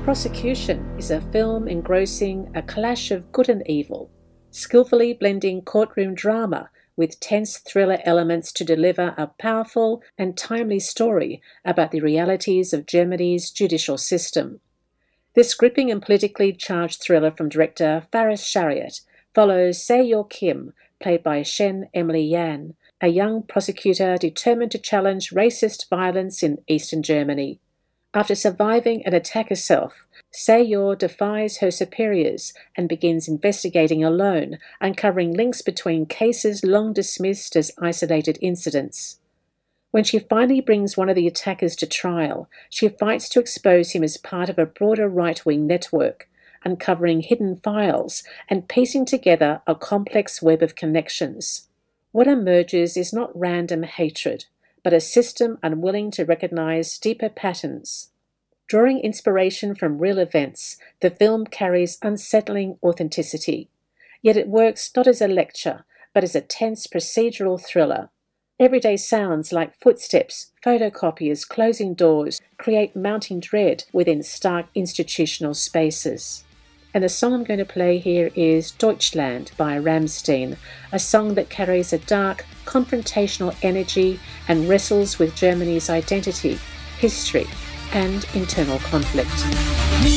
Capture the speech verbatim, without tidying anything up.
Prosecution is a film engrossing a clash of good and evil, skillfully blending courtroom drama with tense thriller elements to deliver a powerful and timely story about the realities of Germany's judicial system. This gripping and politically charged thriller from director Faris Shariat follows Se-Yor Kim, played by Shen Emily Yan, a young prosecutor determined to challenge racist violence in Eastern Germany. After surviving an attack herself, Se-Yor defies her superiors and begins investigating alone, uncovering links between cases long dismissed as isolated incidents. When she finally brings one of the attackers to trial, she fights to expose him as part of a broader right-wing network, uncovering hidden files and piecing together a complex web of connections. What emerges is not random hatred, but a system unwilling to recognize deeper patterns. Drawing inspiration from real events, the film carries unsettling authenticity. Yet it works not as a lecture, but as a tense procedural thriller. Everyday sounds like footsteps, photocopiers, closing doors create mounting dread within stark institutional spaces. And the song I'm going to play here is Deutschland by Rammstein, a song that carries a dark, confrontational energy and wrestles with Germany's identity, history, and internal conflict.